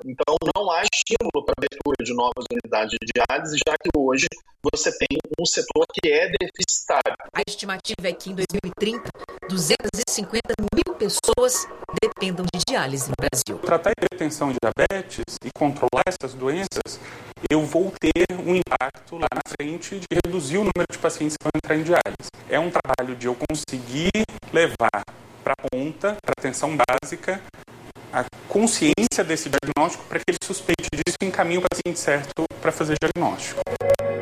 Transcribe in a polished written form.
Então, não há estímulo para a abertura de novas unidades de diálise, já que hoje você tem um setor que é deficitário. A estimativa é que em 2030, 250 mil pessoas dependam de diálise no Brasil. Tratar a hipertensão e diabetes e controlar essas doenças, eu vou ter um impacto lá na frente de reduzir o número de pacientes que vão entrar em diálise. É um trabalho de eu conseguir levar para a ponta, para a atenção básica, a consciência desse diagnóstico para que ele suspeite disso e encaminhe o paciente certo para fazer diagnóstico.